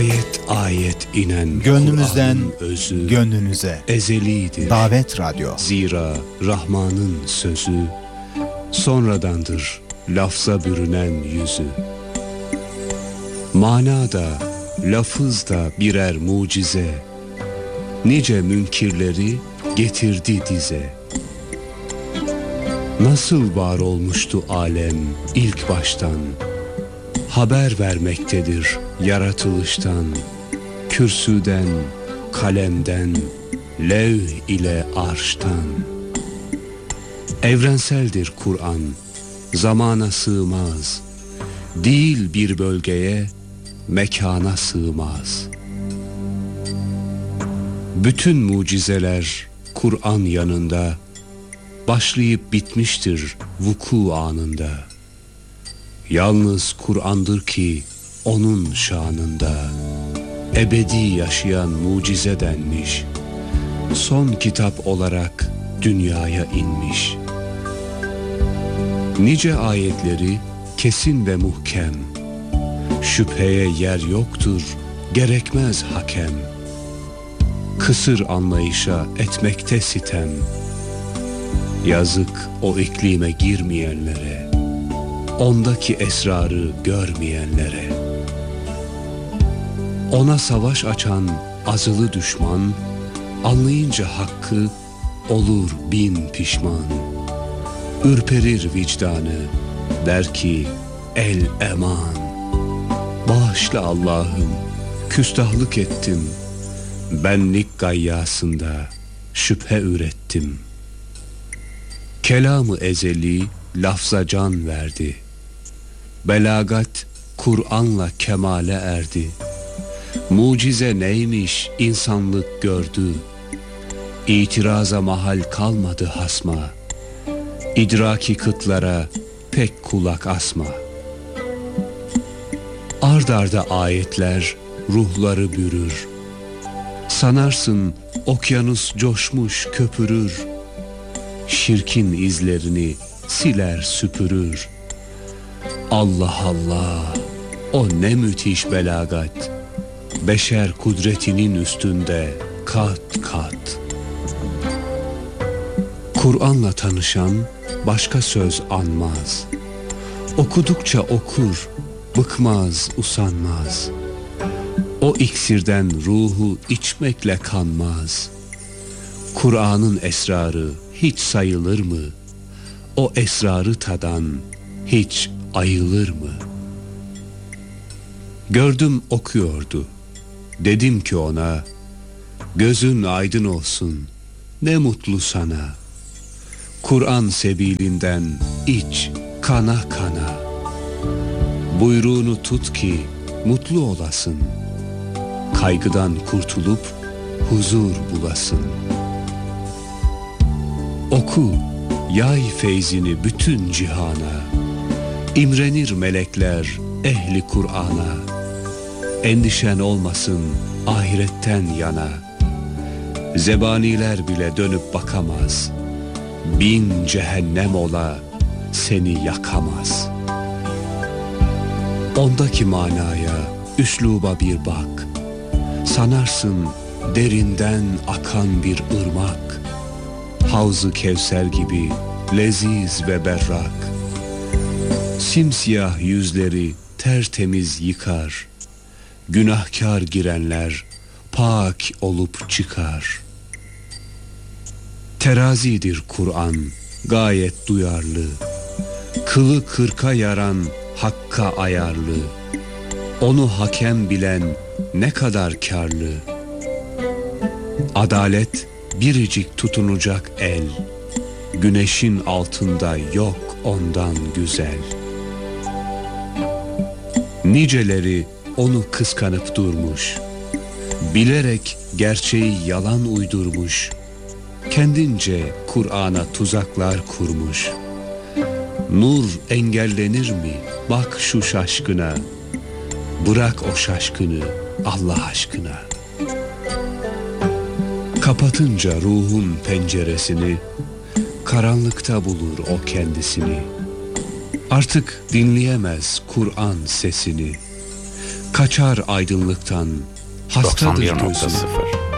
Ayet ayet inen gönlümüzden özü, gönlünüze ezelidir. Davet Radyo. Zira Rahman'ın sözü sonradandır lafza bürünen yüzü. Manada, lafızda birer mucize, nice münkirleri getirdi dize. Nasıl var olmuştu alem ilk baştan, haber vermektedir yaratılıştan, kürsüden, kalemden, levh ile arştan. Evrenseldir Kur'an, zamana sığmaz, değil bir bölgeye, mekana sığmaz. Bütün mucizeler Kur'an yanında, başlayıp bitmiştir vuku anında. Yalnız Kur'an'dır ki onun şanında, ebedi yaşayan mucize denmiş, son kitap olarak dünyaya inmiş. Nice ayetleri kesin ve muhkem, şüpheye yer yoktur, gerekmez hakem. Kısır anlayışa etmekte sitem, yazık o iklime girmeyenlere, ondaki esrarı görmeyenlere. Ona savaş açan azılı düşman, anlayınca hakkı olur bin pişman. Ürperir vicdanı, der ki el eman. Bağışla Allah'ım, küstahlık ettim, benlik gayyasında şüphe ürettim. Kelamı ezeli lafza can verdi, belagat Kur'an'la kemale erdi. Mucize neymiş insanlık gördü, İtiraza mahal kalmadı hasma, İdraki kıtlara pek kulak asma. Ard arda ayetler ruhları bürür, sanarsın okyanus coşmuş köpürür, şirkin izlerini siler süpürür. Allah Allah, o ne müthiş belagat, beşer kudretinin üstünde kat kat. Kur'an'la tanışan başka söz anmaz, okudukça okur, bıkmaz, usanmaz. O iksirden ruhu içmekle kanmaz. Kur'an'ın esrarı hiç sayılır mı? O esrarı tadan hiç ayılır mı? Gördüm okuyordu. Dedim ki ona, gözün aydın olsun, ne mutlu sana. Kur'an sebilinden iç kana kana. Buyruğunu tut ki mutlu olasın, kaygıdan kurtulup huzur bulasın. Oku, yay feyzini bütün cihana, İmrenir melekler ehli Kur'an'a. Endişen olmasın ahiretten yana, zebaniler bile dönüp bakamaz, bin cehennem ola seni yakamaz. Ondaki manaya, üsluba bir bak, sanarsın derinden akan bir ırmak, Havz-ı Kevser gibi leziz ve berrak. Simsiyah yüzleri tertemiz yıkar, günahkar girenler pak olup çıkar. Terazidir Kur'an gayet duyarlı, kılı kırka yaran hakka ayarlı. Onu hakem bilen ne kadar kârlı. Adalet biricik tutunacak el, güneşin altında yok ondan güzel. Niceleri onu kıskanıp durmuş, bilerek gerçeği yalan uydurmuş, kendince Kur'an'a tuzaklar kurmuş. Nur engellenir mi? Bak şu şaşkına, bırak o şaşkını Allah aşkına. Kapatınca ruhun penceresini, karanlıkta bulur o kendisini. Artık dinleyemez Kur'an sesini. Kaçar aydınlıktan, hastadır gözüm. 91.0